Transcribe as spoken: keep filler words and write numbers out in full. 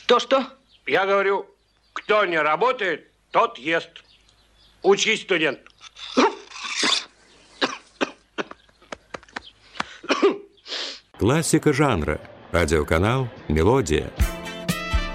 Что-что? Я говорю, кто не работает, тот ест. Учись, студент. Классика жанра. Радиоканал «Мелодия».